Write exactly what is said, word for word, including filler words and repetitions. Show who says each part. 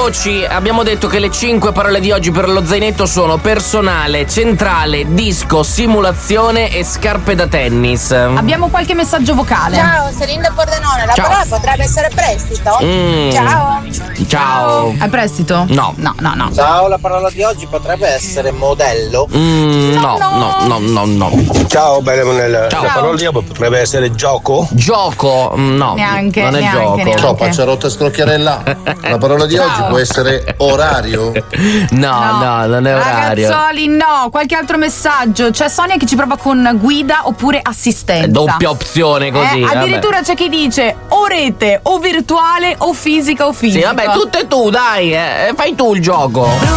Speaker 1: veloci. Abbiamo detto che le cinque parole di oggi per lo zainetto sono personale, centrale, disco, simulazione e scarpe da tennis.
Speaker 2: Abbiamo qualche messaggio vocale.
Speaker 3: Ciao, Celinda Pordenone. La
Speaker 1: Ciao.
Speaker 3: parola potrebbe essere prestito?
Speaker 1: Mm.
Speaker 3: Ciao.
Speaker 1: Ciao.
Speaker 2: È prestito?
Speaker 1: No.
Speaker 2: No, no, no.
Speaker 4: Ciao, la parola di oggi potrebbe essere modello.
Speaker 1: Mm, no, no, no, no, no.
Speaker 5: Ciao, bella Monella.
Speaker 1: Ciao.
Speaker 5: La parola di oggi potrebbe essere gioco?
Speaker 1: Gioco? Mm, No.
Speaker 2: Neanche,
Speaker 1: Non è
Speaker 2: neanche,
Speaker 1: gioco.
Speaker 2: neanche.
Speaker 6: Ciao, Pacciarotta Scrocchiarella. La parola di oggi può essere orario.
Speaker 1: No, no, non è orario.
Speaker 2: Ragazzoli, no. Qualche altro messaggio? C'è Sonia che ci prova con guida oppure assistenza.
Speaker 1: Doppia opzione così.
Speaker 2: Eh,
Speaker 1: vabbè.
Speaker 2: addirittura c'è chi dice o rete, o virtuale, o fisica o
Speaker 1: Sì,
Speaker 2: fisica.
Speaker 1: vabbè, tutto e tu, dai, eh, fai tu il gioco.